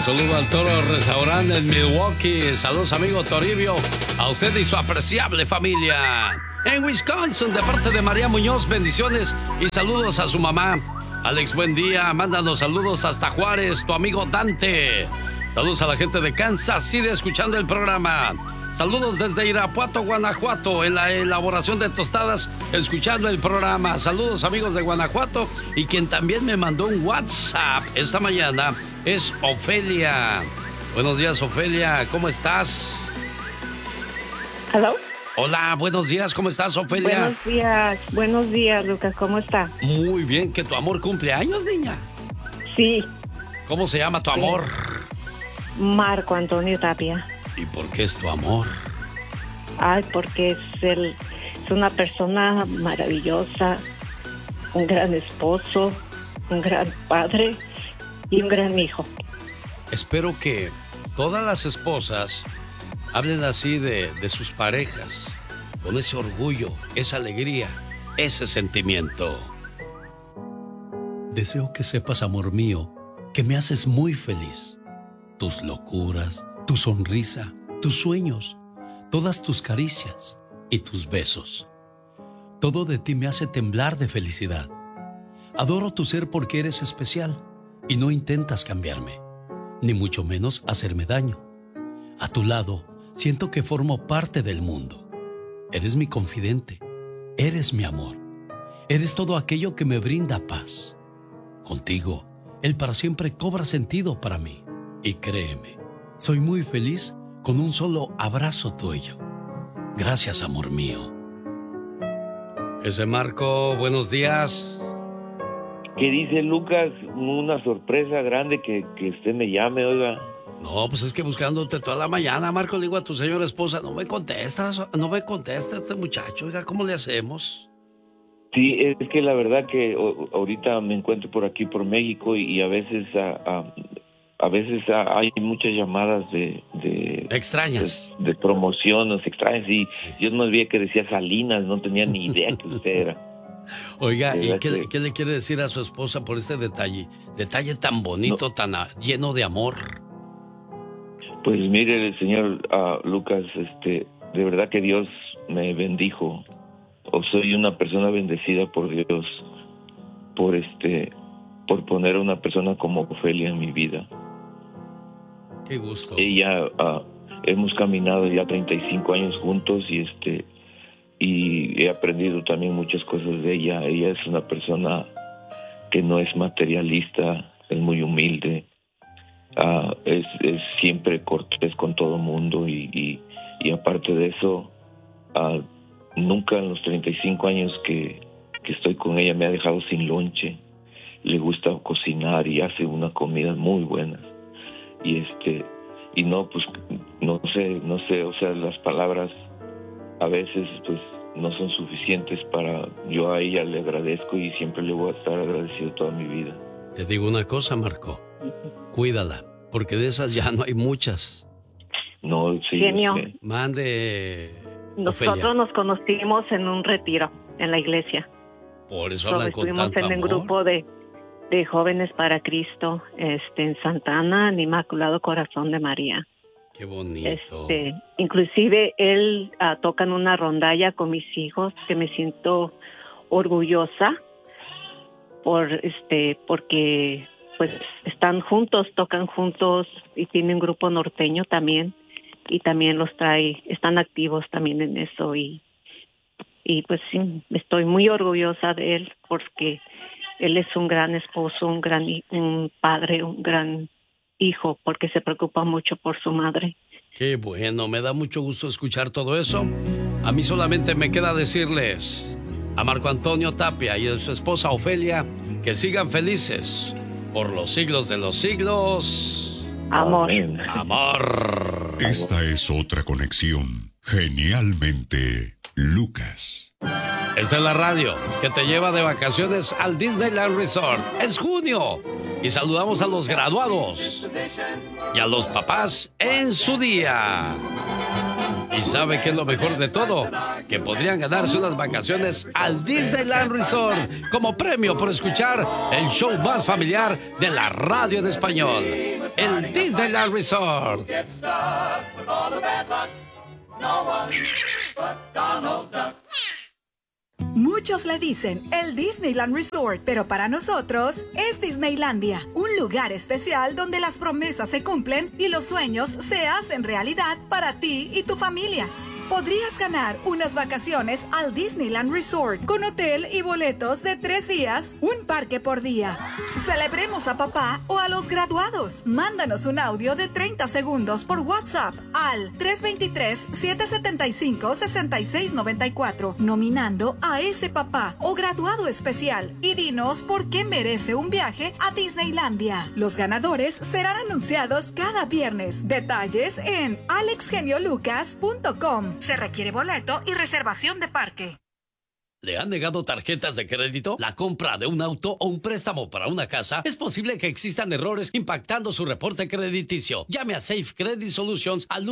saludo al Toro Restaurante en Milwaukee. Saludos, amigo Toribio, a usted y su apreciable familia. En Wisconsin, de parte de María Muñoz, bendiciones y saludos a su mamá. Alex, buen día. Mándanos saludos hasta Juárez, tu amigo Dante. Saludos a la gente de Kansas City escuchando el programa. Saludos desde Irapuato, Guanajuato, en la elaboración de tostadas, escuchando el programa. Saludos, amigos de Guanajuato. Y quien también me mandó un WhatsApp esta mañana es Ofelia. Buenos días, Ofelia. ¿Cómo estás? ¿Aló? Hola, buenos días. ¿Cómo estás, Ofelia? Buenos días, Lucas. ¿Cómo está? Muy bien. ¿Que tu amor cumple años, niña? Sí. ¿Cómo se llama tu amor? Marco Antonio Tapia. ¿Y por qué es tu amor? Ay, porque es una persona maravillosa, un gran esposo, un gran padre y un gran hijo. Espero que todas las esposas hablen así de sus parejas, con ese orgullo, esa alegría, ese sentimiento. Deseo que sepas, amor mío, que me haces muy feliz. Tus locuras, tu sonrisa, tus sueños, todas tus caricias y tus besos. Todo de ti me hace temblar de felicidad. Adoro tu ser porque eres especial y no intentas cambiarme, ni mucho menos hacerme daño. A tu lado, siento que formo parte del mundo. Eres mi confidente, eres mi amor, eres todo aquello que me brinda paz. Contigo, el para siempre cobra sentido para mí. Y créeme, soy muy feliz con un solo abrazo tuyo. Gracias, amor mío. Ese Marco, buenos días. ¿Qué dice Lucas? Una sorpresa grande que usted me llame, oiga. No, pues es que buscándote toda la mañana, Marco, le digo a tu señora esposa, no me contesta este muchacho, oiga, ¿cómo le hacemos? Sí, es que la verdad que ahorita me encuentro por aquí, por México, y a veces hay muchas llamadas de extrañas, de promociones extrañas, y yo no sabía que decía Salinas, no tenía ni idea que usted era. Oiga, ¿y qué le quiere decir a su esposa por este detalle tan bonito, tan lleno de amor? Pues mire, el señor Lucas, de verdad que Dios me bendijo, o soy una persona bendecida por Dios, por poner a una persona como Ofelia en mi vida. Qué gusto. Ella, hemos caminado ya 35 años juntos y he aprendido también muchas cosas de ella. Ella es una persona que no es materialista, es muy humilde, es siempre cortés con todo mundo y aparte de eso, nunca en los 35 años que estoy con ella me ha dejado sin lonche. Le gusta cocinar y hace una comida muy buena. Y no, pues, no sé, o sea, las palabras a veces, pues, no son suficientes para... Yo a ella le agradezco y siempre le voy a estar agradecido toda mi vida. Te digo una cosa, Marco, cuídala, porque de esas ya no hay muchas. No, sí. Genio. Mande, Nosotros Ofelia. Nos conocimos en un retiro en la iglesia. Por eso hablan con estuvimos tanto en el amor. grupo de Jóvenes para Cristo, en Santa Ana, en Inmaculado Corazón de María. Qué bonito. Inclusive él toca en una rondalla con mis hijos, que me siento orgullosa porque pues están juntos, tocan juntos y tienen un grupo norteño también, y también están activos también en eso, y pues sí, estoy muy orgullosa de él porque él es un gran esposo, un padre, un gran hijo, porque se preocupa mucho por su madre. Qué bueno, me da mucho gusto escuchar todo eso. A mí solamente me queda decirles a Marco Antonio Tapia y a su esposa Ofelia que sigan felices por los siglos de los siglos. Amor. Amén. Amor. Esta es otra conexión. Genialmente, Lucas. Esta es la radio que te lleva de vacaciones al Disneyland Resort. Es junio y saludamos a los graduados y a los papás en su día. ¿Y sabe qué es lo mejor de todo? Que podrían ganarse unas vacaciones al Disneyland Resort como premio por escuchar el show más familiar de la radio en español. el Disneyland Resort. Muchos le dicen el Disneyland Resort, pero para nosotros es Disneylandia, un lugar especial donde las promesas se cumplen y los sueños se hacen realidad para ti y tu familia. Podrías ganar unas vacaciones al Disneyland Resort con hotel y boletos de 3 días, un parque por día. Celebremos a papá o a los graduados. Mándanos un audio de 30 segundos por WhatsApp al 323-775-6694, nominando a ese papá o graduado especial y dinos por qué merece un viaje a Disneylandia. Los ganadores serán anunciados cada viernes. Detalles en alexgeniolucas.com. Se requiere boleto y reservación de parque. ¿Le han negado tarjetas de crédito? ¿La compra de un auto o un préstamo para una casa? Es posible que existan errores impactando su reporte crediticio. Llame a Safe Credit Solutions al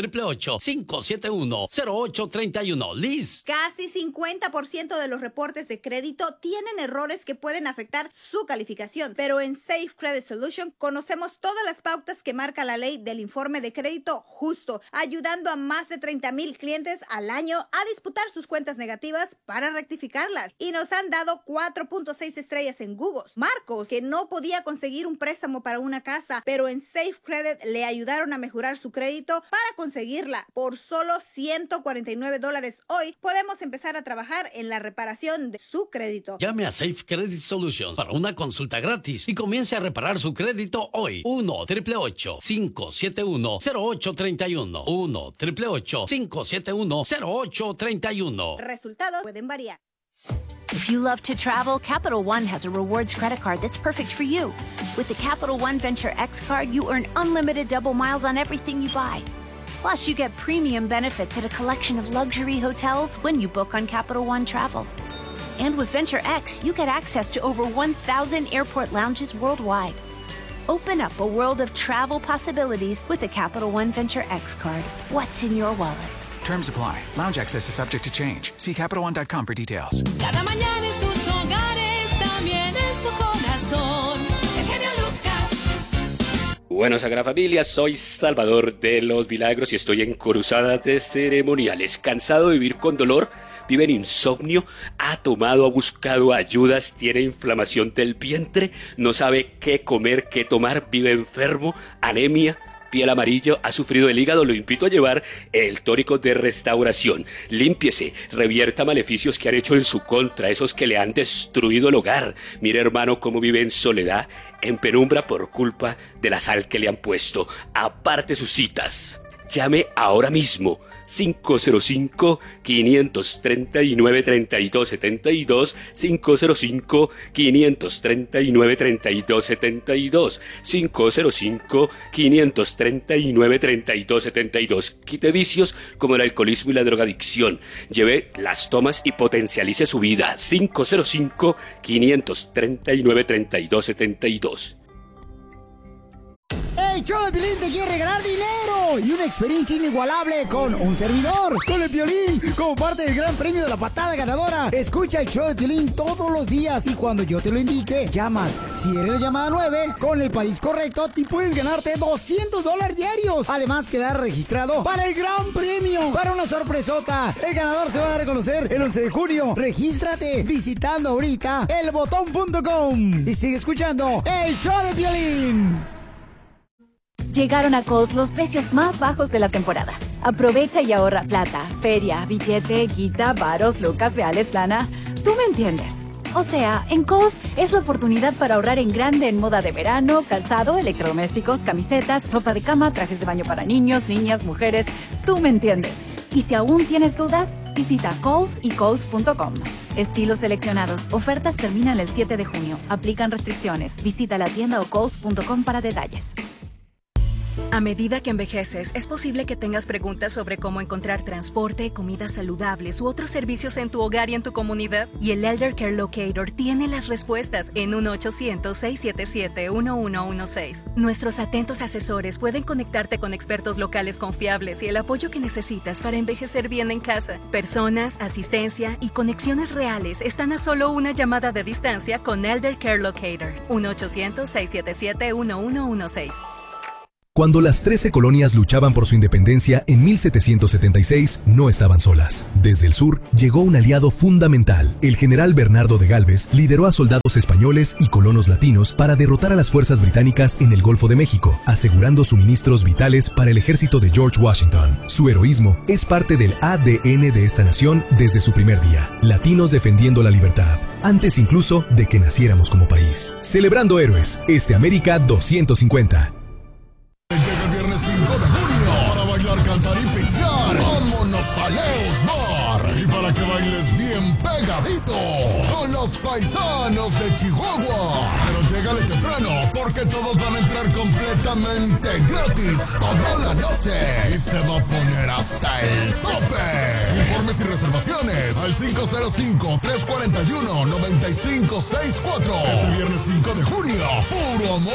1-888-571-0831. Liz. Casi 50% de los reportes de crédito tienen errores que pueden afectar su calificación. Pero en Safe Credit Solutions conocemos todas las pautas que marca la ley del informe de crédito justo, ayudando a más de 30,000 clientes al año a disputar sus cuentas negativas para rectificarlas. Y nos han dado 4.6 estrellas en Google. Marcos, que no podía conseguir un préstamo para una casa, pero en Safe Credit le ayudaron a mejorar su crédito para conseguirla. Por solo $149 hoy, podemos empezar a trabajar en la reparación de su crédito. Llame a Safe Credit Solutions para una consulta gratis y comience a reparar su crédito hoy. 1-888-571-0831. 1-888-571-0831. Resultados pueden variar. If you love to travel, Capital One has a rewards credit card that's perfect for you. With the Capital One Venture X card, you earn unlimited double miles on everything you buy. Plus, you get premium benefits at a collection of luxury hotels when you book on Capital One Travel. And with Venture X, you get access to over 1,000 airport lounges worldwide. Open up a world of travel possibilities with the Capital One Venture X card. What's in your wallet? Terms apply. Lounge access is subject to change. See CapitalOne.com for details. Cada mañana en sus hogares, también en su corazón. El genio Lucas. Bueno, Sagrada Familia, soy Salvador de los Milagros y estoy en Cruzadas de Ceremoniales. Cansado de vivir con dolor, vive en insomnio, ha tomado, ha buscado ayudas, tiene inflamación del vientre, no sabe qué comer, qué tomar, vive enfermo, anemia, piel amarilla, ha sufrido el hígado. Lo invito a llevar el tónico de restauración. Límpiese, revierta maleficios que han hecho en su contra, esos que le han destruido el hogar. Mire, hermano, cómo vive en soledad, en penumbra por culpa de la sal que le han puesto. Aparte sus citas. Llame ahora mismo. 505-539-3272, 505-539-3272, 505-539-3272. Quite vicios como el alcoholismo y la drogadicción. Lleve las tomas y potencialice su vida. 505-539-3272. El show de Piolín te quiere regalar dinero y una experiencia inigualable con un servidor, con el Piolín, como parte del gran premio de la patada ganadora. Escucha el show de Piolín todos los días y cuando yo te lo indique, llamas. Si eres la llamada 9, con el país correcto, y puedes ganarte $200 diarios. Además, quedar registrado para el gran premio, para una sorpresota. El ganador se va a dar a conocer el 11 de junio. Regístrate visitando ahorita elbotón.com y sigue escuchando el show de Piolín. Llegaron a Kohl's los precios más bajos de la temporada. Aprovecha y ahorra plata, feria, billete, guita, varos, lucas, reales, lana. Tú me entiendes. O sea, en Kohl's es la oportunidad para ahorrar en grande en moda de verano, calzado, electrodomésticos, camisetas, ropa de cama, trajes de baño para niños, niñas, mujeres. Tú me entiendes. Y si aún tienes dudas, visita Kohl's y Kohl's.com. Estilos seleccionados. Ofertas terminan el 7 de junio. Aplican restricciones. Visita la tienda o Kohl's.com para detalles. A medida que envejeces, es posible que tengas preguntas sobre cómo encontrar transporte, comidas saludables u otros servicios en tu hogar y en tu comunidad. Y el Elder Care Locator tiene las respuestas en 1-800-677-1116. Nuestros atentos asesores pueden conectarte con expertos locales confiables y el apoyo que necesitas para envejecer bien en casa. Personas, asistencia y conexiones reales están a solo una llamada de distancia con Elder Care Locator. 1-800-677-1116. Cuando las 13 colonias luchaban por su independencia en 1776, no estaban solas. Desde el sur llegó un aliado fundamental. El general Bernardo de Gálvez lideró a soldados españoles y colonos latinos para derrotar a las fuerzas británicas en el Golfo de México, asegurando suministros vitales para el ejército de George Washington. Su heroísmo es parte del ADN de esta nación desde su primer día. Latinos defendiendo la libertad, antes incluso de que naciéramos como país. Celebrando héroes, América 250. Llega el viernes 5 de junio para bailar, cantar y pisear. ¡Vámonos a Leo's Bar! Y para que bailes bien pegadito con los paisanos de Chihuahua. Pero llégale temprano porque todos van a entrar completamente gratis toda la noche. Y se va a poner hasta el tope. Informes y reservaciones al 505-341-9564. Este viernes 5 de junio, puro amor